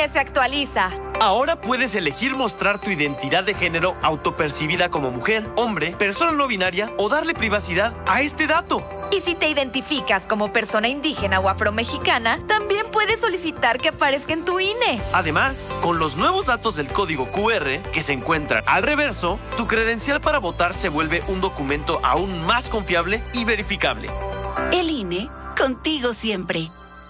INE se actualiza. Ahora puedes elegir mostrar tu identidad de género autopercibida como mujer, hombre, persona no binaria o darle privacidad a este dato. Y si te identificas como persona indígena o afromexicana, también puedes solicitar que aparezca en tu INE. Además, con los nuevos datos del código QR que se encuentran al reverso, tu credencial para votar se vuelve un documento aún más confiable y verificable. El INE, contigo siempre.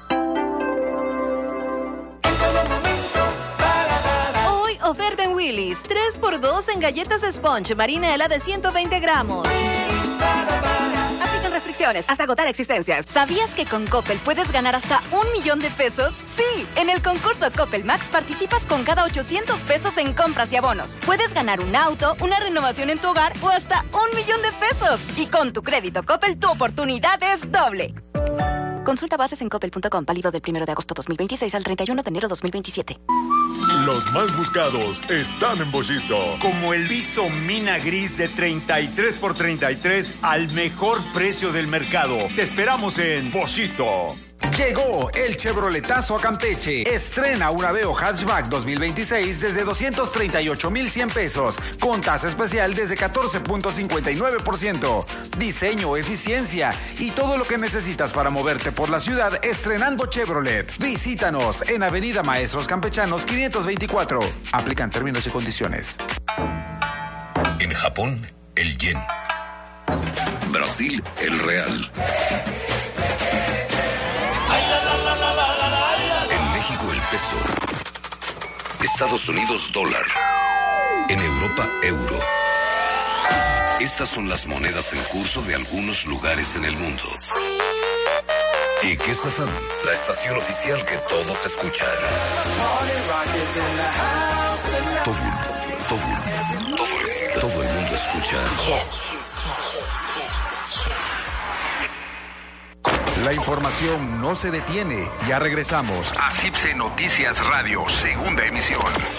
Hoy oferta en Willy's, 3x2 en galletas Sponge Marinela de 120 gramos. Aplican restricciones hasta agotar existencias. ¿Sabías que con Coppel puedes ganar hasta 1 millón de pesos? Sí, en el concurso Coppel Max participas con cada 800 pesos en compras y abonos. Puedes ganar un auto, una renovación en tu hogar o hasta 1 millón de pesos. Y con tu crédito Coppel, tu oportunidad es doble. Consulta bases en coppel.com, válido del 1 de agosto 2026 al 31 de enero 2027. Los más buscados están en Bollito. Como el Viso Mina Gris de 33 por 33 al mejor precio del mercado. Te esperamos en Bollito. Llegó el Chevroletazo a Campeche. Estrena una Aveo Hatchback 2026 desde 238,100 pesos, con tasa especial desde 14.59%. Diseño, eficiencia y todo lo que necesitas para moverte por la ciudad estrenando Chevrolet. Visítanos en Avenida Maestros Campechanos 524. Aplican términos y condiciones. En Japón, el yen. Brasil, el real. En México, el peso. Estados Unidos, dólar. En Europa, euro. Estas son las monedas en curso de algunos lugares en el mundo. Y Kiss FM, la estación oficial que todos escuchan. Todo el mundo escucha. La información no se detiene. Ya regresamos a CIPSE Noticias Radio, segunda emisión.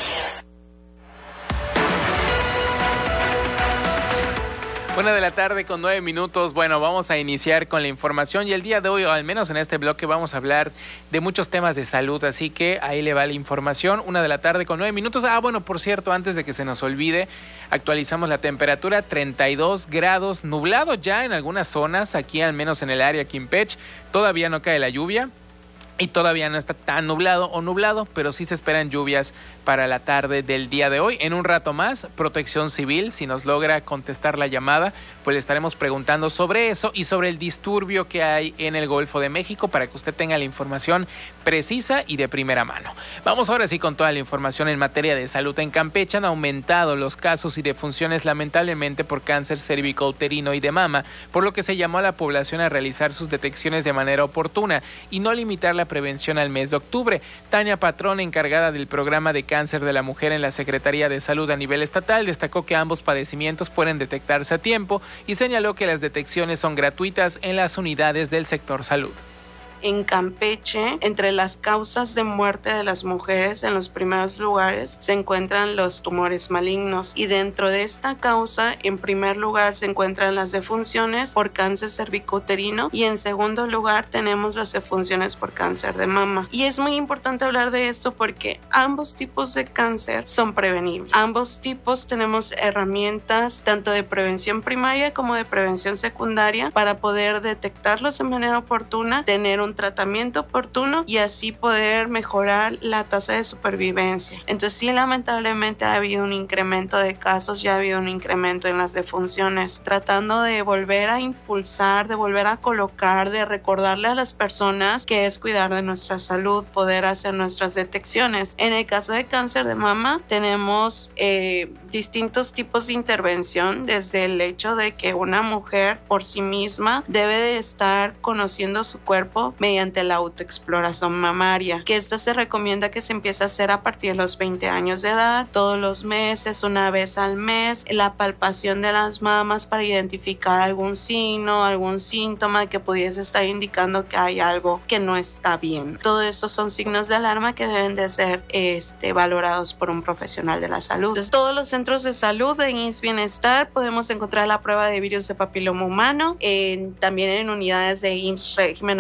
1:09 PM. Bueno, vamos a iniciar con la información y el día de hoy, o al menos en este bloque, vamos a hablar de muchos temas de salud, así que ahí le va la información. 1:09 PM. Bueno, por cierto, antes de que se nos olvide, actualizamos la temperatura, 32 grados, nublado ya en algunas zonas, aquí al menos en el área Quimpech, todavía no cae la lluvia. Y todavía no está tan nublado, pero sí se esperan lluvias para la tarde del día de hoy. En un rato más, Protección Civil, si nos logra contestar la llamada, pues le estaremos preguntando sobre eso y sobre el disturbio que hay en el Golfo de México para que usted tenga la información precisa y de primera mano. Vamos ahora sí con toda la información en materia de salud. En Campeche han aumentado los casos y defunciones lamentablemente por cáncer cervicouterino y de mama, por lo que se llamó a la población a realizar sus detecciones de manera oportuna y no limitar la prevención al mes de octubre. Tania Patrón, encargada del programa de cáncer de la mujer en la Secretaría de Salud a nivel estatal, destacó que ambos padecimientos pueden detectarse a tiempo y señaló que las detecciones son gratuitas en las unidades del sector salud. En Campeche, entre las causas de muerte de las mujeres en los primeros lugares se encuentran los tumores malignos y dentro de esta causa en primer lugar se encuentran las defunciones por cáncer cervicouterino y en segundo lugar tenemos las defunciones por cáncer de mama. Y es muy importante hablar de esto porque ambos tipos de cáncer son prevenibles. Ambos tipos tenemos herramientas tanto de prevención primaria como de prevención secundaria para poder detectarlos de manera oportuna, tener un tratamiento oportuno y así poder mejorar la tasa de supervivencia. Entonces sí, lamentablemente ha habido un incremento de casos, ya ha habido un incremento en las defunciones, tratando de volver a impulsar, de volver a colocar, de recordarle a las personas que es cuidar de nuestra salud, poder hacer nuestras detecciones. En el caso de cáncer de mama tenemos distintos tipos de intervención, desde el hecho de que una mujer por sí misma debe de estar conociendo su cuerpo mediante la autoexploración mamaria, que esta se recomienda que se empiece a hacer a partir de los 20 años de edad, todos los meses, una vez al mes, la palpación de las mamas para identificar algún signo, algún síntoma que pudiese estar indicando que hay algo que no está bien. Todo eso son signos de alarma que deben de ser valorados por un profesional de la salud. Entonces, todos los centros de salud en IMSS Bienestar podemos encontrar la prueba de virus de papiloma humano, también en unidades de IMSS régimen ordinario,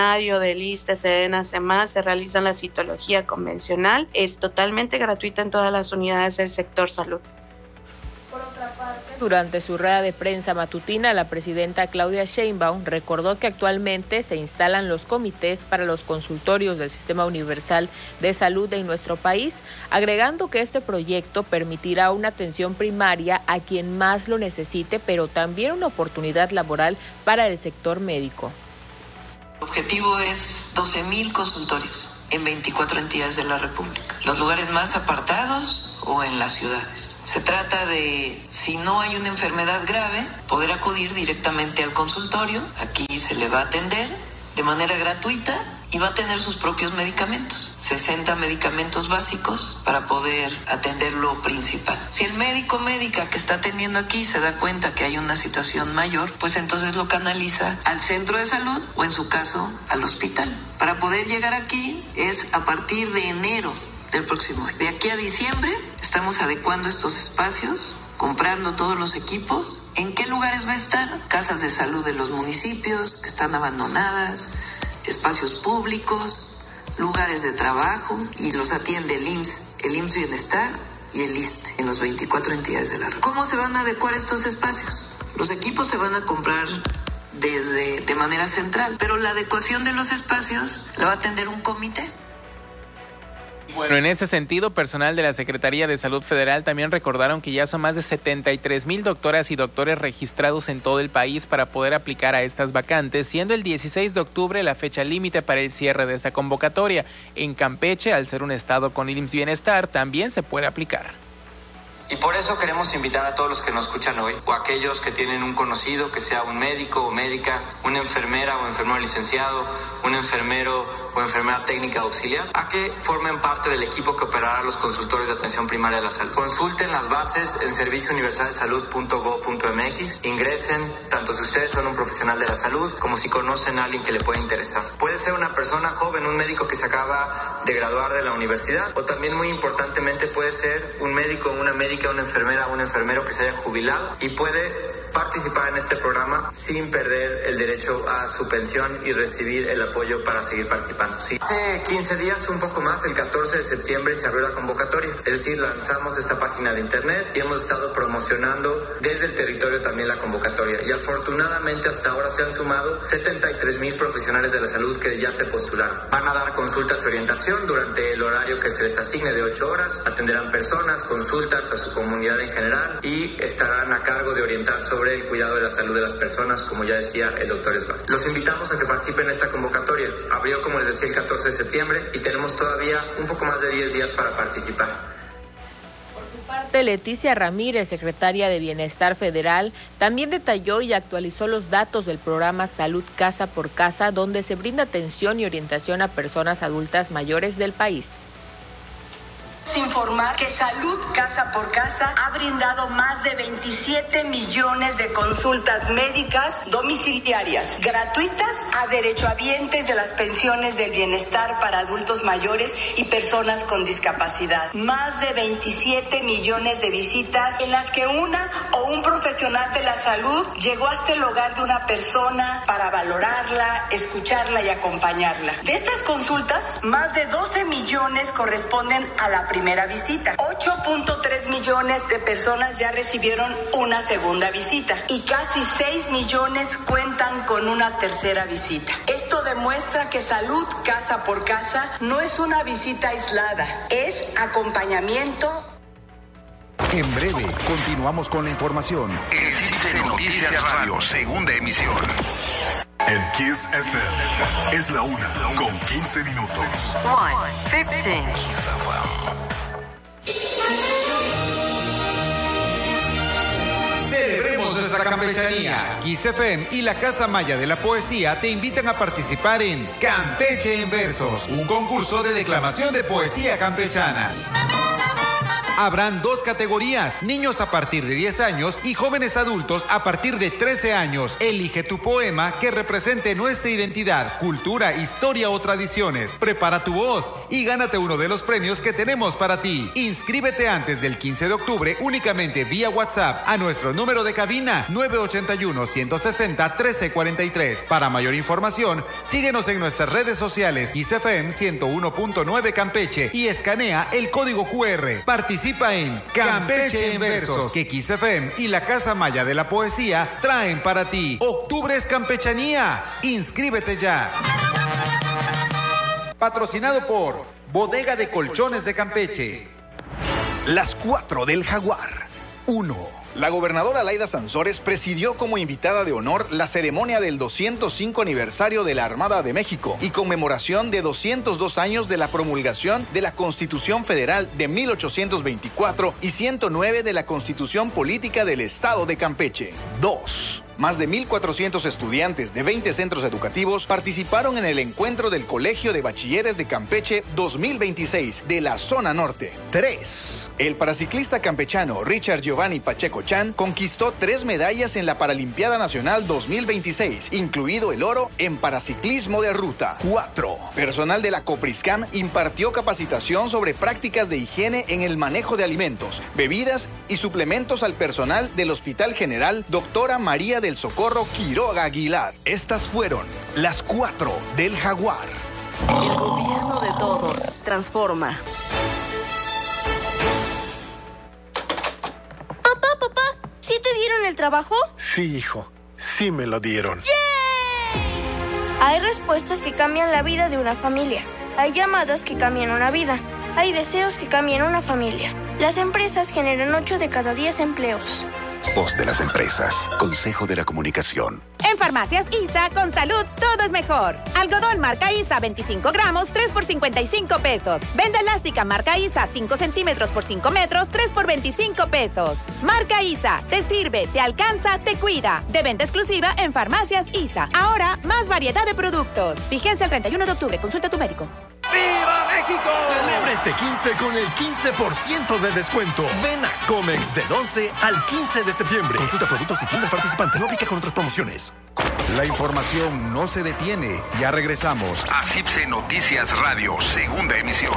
Mario, del ISSSTE, Sedena, CEMAR, se realiza la citología convencional. Es totalmente gratuita en todas las unidades del sector salud. Durante su rueda de prensa matutina, la presidenta Claudia Sheinbaum recordó que actualmente se instalan los comités para los consultorios del Sistema Universal de Salud en nuestro país, agregando que este proyecto permitirá una atención primaria a quien más lo necesite, pero también una oportunidad laboral para el sector médico. El objetivo es 12,000 consultorios en 24 entidades de la República, los lugares más apartados o en las ciudades. Se trata de, si no hay una enfermedad grave, poder acudir directamente al consultorio. Aquí se le va a atender de manera gratuita y va a tener sus propios medicamentos, 60 medicamentos básicos para poder atender lo principal. Si el médico o médica que está atendiendo aquí se da cuenta que hay una situación mayor, pues entonces lo canaliza al centro de salud o en su caso al hospital. Para poder llegar aquí es a partir de enero del próximo año. De aquí a diciembre estamos adecuando estos espacios, comprando todos los equipos. ¿En qué lugares va a estar? Casas de salud de los municipios que están abandonadas, espacios públicos, lugares de trabajo, y los atiende el IMSS Bienestar y el ISSSTE en los 24 entidades de la República. ¿Cómo se van a adecuar estos espacios? Los equipos se van a comprar de manera central, pero la adecuación de los espacios la va a atender un comité. Bueno, en ese sentido, personal de la Secretaría de Salud Federal también recordaron que ya son más de 73,000 doctoras y doctores registrados en todo el país para poder aplicar a estas vacantes, siendo el 16 de octubre la fecha límite para el cierre de esta convocatoria. En Campeche, al ser un estado con IMSS Bienestar, también se puede aplicar. Y por eso queremos invitar a todos los que nos escuchan hoy, o aquellos que tienen un conocido, que sea un médico o médica, una enfermera o enfermero licenciado, un enfermero o enfermera técnica auxiliar, a que formen parte del equipo que operará los consultorios de atención primaria de la salud. Consulten las bases en serviciouniversaldesalud.gov.mx, ingresen, tanto si ustedes son un profesional de la salud, como si conocen a alguien que le puede interesar. Puede ser una persona joven, un médico que se acaba de graduar de la universidad, o también muy importantemente puede ser un médico o una médica, una enfermera o un enfermero que se haya jubilado y puede participar en este programa sin perder el derecho a su pensión y recibir el apoyo para seguir participando. Sí. Hace 15 días, un poco más, el 14 de septiembre se abrió la convocatoria, es decir, lanzamos esta página de internet y hemos estado promocionando desde el territorio también la convocatoria, y afortunadamente hasta ahora se han sumado 73,000 profesionales de la salud que ya se postularon. Van a dar consultas y orientación durante el horario que se les asigne de 8 horas, atenderán personas, consultas a su comunidad en general y estarán a cargo de orientar sobre el cuidado de la salud de las personas, como ya decía el doctor Esbar. Los invitamos a que participen en esta convocatoria. Abrió, como les decía, el 14 de septiembre y tenemos todavía un poco más de 10 días para participar. Por su parte, Leticia Ramírez, secretaria de Bienestar Federal, también detalló y actualizó los datos del programa Salud Casa por Casa, donde se brinda atención y orientación a personas adultas mayores del país. Informar que Salud Casa por Casa ha brindado más de 27 millones de consultas médicas domiciliarias gratuitas a derechohabientes de las pensiones del bienestar para adultos mayores y personas con discapacidad. Más de 27 millones de visitas en las que una o un profesional de la salud llegó hasta el hogar de una persona para valorarla, escucharla y acompañarla. De estas consultas, más de 12 millones corresponden a la primera visita. 8.3 millones de personas ya recibieron una segunda visita y casi 6 millones cuentan con una tercera visita. Esto demuestra que Salud Casa por Casa no es una visita aislada, es acompañamiento. En breve, continuamos con la información. Existe Noticias Radio, segunda emisión. En Kiss FM es la 1 con 15 minutos. 1:15. Celebremos nuestra campechanía. Kiss FM y la Casa Maya de la Poesía te invitan a participar en Campeche en Versos, un concurso de declamación de poesía campechana. Habrán 2 categorías, niños a partir de 10 años y jóvenes adultos a partir de 13 años. Elige tu poema que represente nuestra identidad, cultura, historia o tradiciones. Prepara tu voz y gánate uno de los premios que tenemos para ti. Inscríbete antes del 15 de octubre únicamente vía WhatsApp a nuestro número de cabina 981-160-1343. Para mayor información, síguenos en nuestras redes sociales Kiss FM 101.9 Campeche y escanea el código QR. Participa en Campeche en Versos, que Kiss FM y la Casa Maya de la Poesía traen para ti. Octubre es Campechanía. Inscríbete ya. Patrocinado por Bodega de Colchones de Campeche. Las 4 del Jaguar. 1. La gobernadora Laida Sansores presidió como invitada de honor la ceremonia del 205 aniversario de la Armada de México y conmemoración de 202 años de la promulgación de la Constitución Federal de 1824 y 109 de la Constitución Política del Estado de Campeche. 2. Más de 1,400 estudiantes de 20 centros educativos participaron en el encuentro del Colegio de Bachilleres de Campeche 2026 de la Zona Norte. 3. El paraciclista campechano Richard Giovanni Pacheco Chan conquistó 3 medallas en la Paralimpiada Nacional 2026, incluido el oro en paraciclismo de ruta. 4. Personal de la Copriscam impartió capacitación sobre prácticas de higiene en el manejo de alimentos, bebidas y suplementos al personal del Hospital General Doctora María del Socorro Quiroga Aguilar. Estas fueron las 4 del Jaguar. El gobierno de todos. Transforma. Papá, ¿sí te dieron el trabajo? Sí, hijo. Sí me lo dieron. ¡Yay! Hay respuestas que cambian la vida de una familia. Hay llamadas que cambian una vida. Hay deseos que cambian una familia. Las empresas generan 8 de cada 10 empleos. Voz de las empresas. Consejo de la Comunicación. En Farmacias ISA, con salud, todo es mejor. Algodón marca ISA, 25 gramos, 3 por 55 pesos. Venda elástica marca ISA, 5 centímetros por 5 metros, 3 por 25 pesos. Marca ISA, te sirve, te alcanza, te cuida. De venta exclusiva en Farmacias ISA. Ahora, más variedad de productos. Vigencia el 31 de octubre. Consulta a tu médico. ¡Viva México! Celebra este 15 con el 15% de descuento. Ven a Comex del 11 al 15 de septiembre. Consulta productos y tiendas participantes. No aplica con otras promociones. La información no se detiene. Ya regresamos. A CIPSE Noticias Radio, segunda emisión.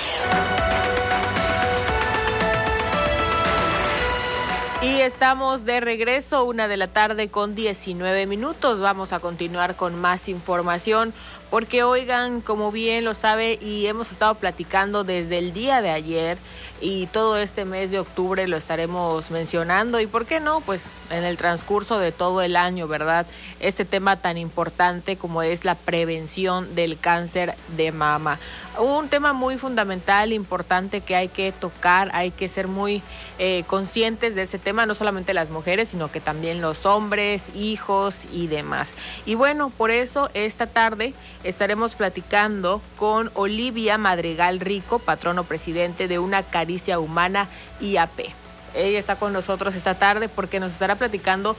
Y estamos de regreso, 1:00 p.m. con 19 minutos. Vamos a continuar con más información porque, oigan, como bien lo sabe y hemos estado platicando desde el día de ayer y todo este mes de octubre lo estaremos mencionando y, ¿por qué no? Pues en el transcurso de todo el año, ¿verdad? Este tema tan importante como es la prevención del cáncer de mama. Un tema muy fundamental, importante que hay que tocar, hay que ser muy conscientes de ese tema, no solamente las mujeres, sino que también los hombres, hijos y demás. Y bueno, por eso esta tarde estaremos platicando con Olivia Madrigal Rico, patrono presidente de Una Caricia Humana IAP. Ella está con nosotros esta tarde porque nos estará platicando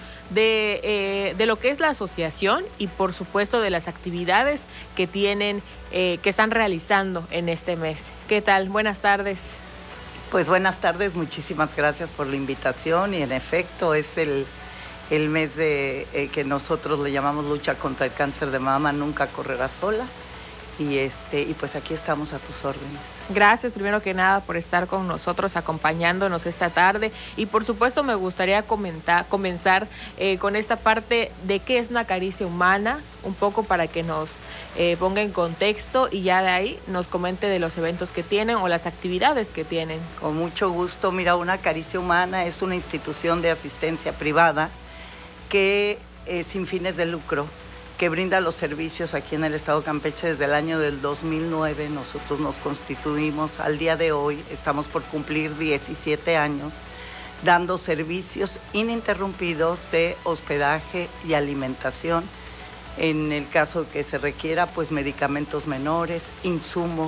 de lo que es la asociación y por supuesto de las actividades que tienen, que están realizando en este mes. ¿Qué tal? Buenas tardes. Pues buenas tardes, muchísimas gracias por la invitación y en efecto es el mes de que nosotros le llamamos lucha contra el cáncer de mama, nunca correrá sola. Y pues aquí estamos a tus órdenes. Gracias primero que nada por estar con nosotros, acompañándonos esta tarde. Y por supuesto me gustaría comenzar con esta parte de qué es una caricia humana, un poco para que nos ponga en contexto y ya de ahí nos comente de los eventos que tienen o las actividades que tienen. Con mucho gusto. Mira, Una Caricia Humana es una institución de asistencia privada que sin fines de lucro, que brinda los servicios aquí en el estado de Campeche desde el año del 2009. Nosotros nos constituimos al día de hoy, estamos por cumplir 17 años, dando servicios ininterrumpidos de hospedaje y alimentación. En el caso que se requiera, pues medicamentos menores, insumos,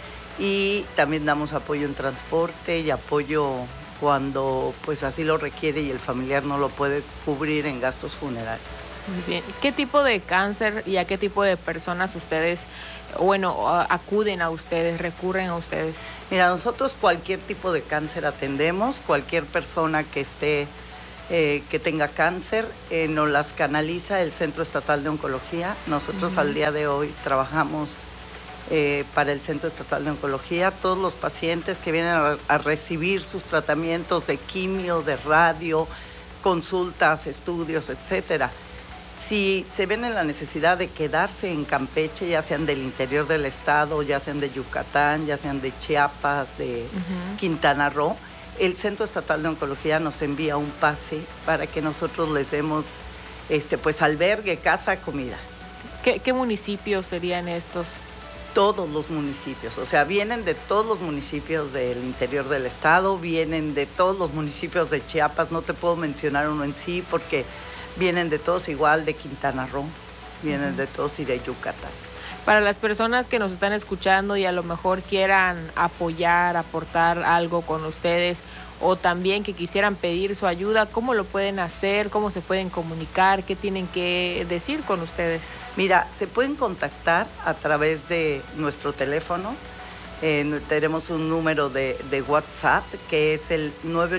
y también damos apoyo en transporte y apoyo cuando pues así lo requiere y el familiar no lo puede cubrir en gastos funerarios. Muy bien. ¿Qué tipo de cáncer y a qué tipo de personas ustedes acuden a ustedes, recurren a ustedes? Mira, nosotros cualquier tipo de cáncer atendemos, cualquier persona que esté que tenga cáncer, nos las canaliza el Centro Estatal de Oncología. Nosotros al día de hoy trabajamos para el Centro Estatal de Oncología. Todos los pacientes que vienen a recibir sus tratamientos de quimio, de radio, consultas, estudios, etcétera. Si se ven en la necesidad de quedarse en Campeche, ya sean del interior del estado, ya sean de Yucatán, ya sean de Chiapas, de Quintana Roo, el Centro Estatal de Oncología nos envía un pase para que nosotros les demos pues albergue, casa, comida. ¿Qué municipios serían estos? Todos los municipios, o sea, vienen de todos los municipios del interior del estado, vienen de todos los municipios de Chiapas, no te puedo mencionar uno en sí porque vienen de todos, igual de Quintana Roo, vienen de todos y de Yucatán. Para las personas que nos están escuchando y a lo mejor quieran apoyar, aportar algo con ustedes o también que quisieran pedir su ayuda, ¿cómo lo pueden hacer? ¿Cómo se pueden comunicar? ¿Qué tienen que decir con ustedes? Mira, se pueden contactar a través de nuestro teléfono. Tenemos un número de WhatsApp que es el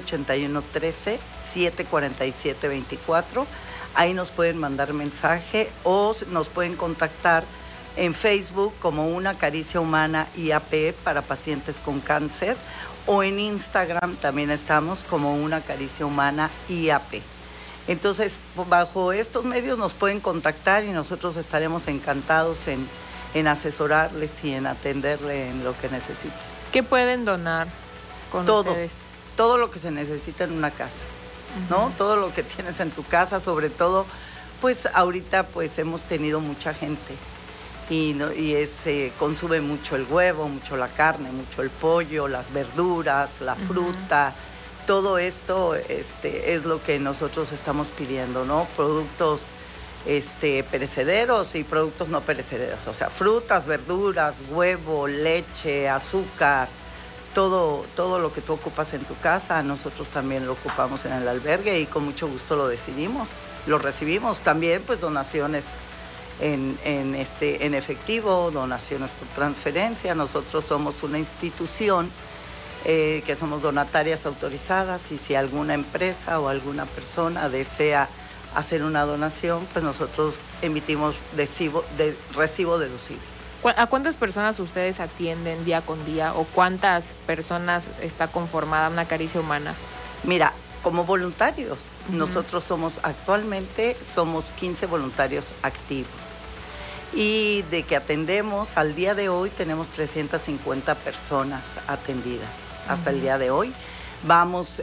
981-13-747-24. Ahí nos pueden mandar mensaje o nos pueden contactar en Facebook como Una Caricia Humana IAP para pacientes con cáncer, o en Instagram también estamos como Una Caricia Humana IAP. Entonces, bajo estos medios nos pueden contactar y nosotros estaremos encantados en asesorarles y en atenderle en lo que necesiten. ¿Qué pueden donar con ustedes? Todo lo que se necesita en una casa, ¿no? Todo lo que tienes en tu casa, sobre todo, pues ahorita pues hemos tenido mucha gente y consume mucho el huevo, mucho la carne, mucho el pollo, las verduras, la fruta. Todo esto es lo que nosotros estamos pidiendo, ¿no? Productos perecederos y productos no perecederos, o sea, frutas, verduras, huevo, leche, azúcar, todo lo que tú ocupas en tu casa, nosotros también lo ocupamos en el albergue y con mucho gusto lo recibimos. También pues donaciones en efectivo, donaciones por transferencia. Nosotros somos una institución que somos donatarias autorizadas y si alguna empresa o alguna persona desea hacer una donación, pues nosotros emitimos recibo deducible. ¿A cuántas personas ustedes atienden día con día o cuántas personas está conformada Una Caricia Humana? Mira, como voluntarios, nosotros actualmente somos 15 voluntarios activos y de que atendemos, al día de hoy tenemos 350 personas atendidas. Hasta el día de hoy vamos,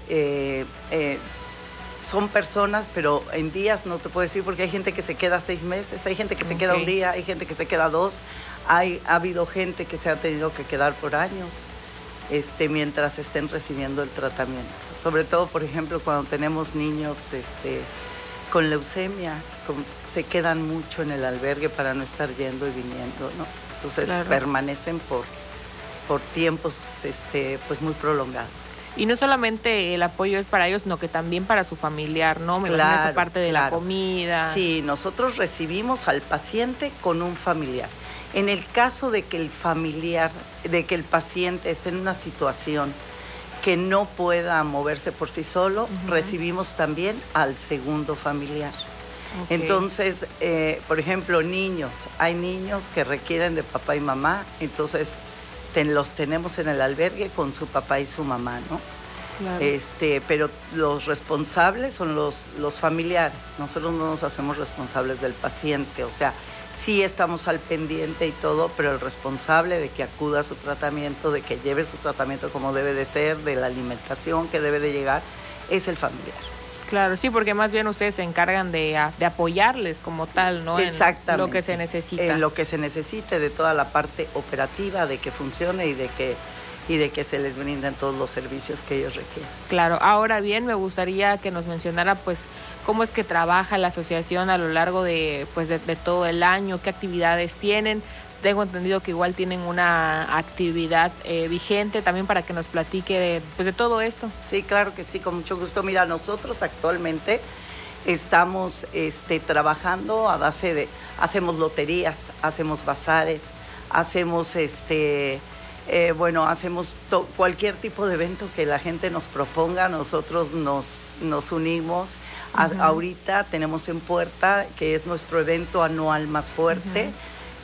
son personas, pero en días no te puedo decir porque hay gente que se queda 6 meses, hay gente que se queda un día, hay gente que se queda 2, ha habido gente que se ha tenido que quedar por años mientras estén recibiendo el tratamiento. Sobre todo, por ejemplo, cuando tenemos niños con leucemia, se quedan mucho en el albergue para no estar yendo y viniendo, ¿no? Entonces permanecen por tiempos pues muy prolongados. Y no solamente el apoyo es para ellos, sino que también para su familiar, ¿no? Me imagino esta parte de la comida. Sí, nosotros recibimos al paciente con un familiar. En el caso de que el paciente esté en una situación que no pueda moverse por sí solo, recibimos también al segundo familiar. Entonces, por ejemplo, hay niños que requieren de papá y mamá, entonces los tenemos en el albergue con su papá y su mamá, ¿no? Claro. Pero los responsables son los familiares. Nosotros no nos hacemos responsables del paciente, o sea, sí estamos al pendiente y todo, pero el responsable de que acuda a su tratamiento, de que lleve su tratamiento como debe de ser, de la alimentación que debe de llegar, es el familiar. Claro, sí, porque más bien ustedes se encargan de apoyarles como tal, ¿no? Exactamente. En lo que se necesita. En lo que se necesite, de toda la parte operativa, de que funcione y de que se les brinden todos los servicios que ellos requieren. Claro, ahora bien, me gustaría que nos mencionara, pues, cómo es que trabaja la asociación a lo largo de todo el año, qué actividades tienen. Tengo entendido que igual tienen una actividad vigente también para que nos platique de todo esto. Sí, claro que sí, con mucho gusto. Mira, nosotros actualmente estamos trabajando a base de, hacemos loterías, hacemos bazares, hacemos hacemos cualquier tipo de evento que la gente nos proponga, nosotros nos unimos. Ahorita tenemos en puerta, que es nuestro evento anual más fuerte,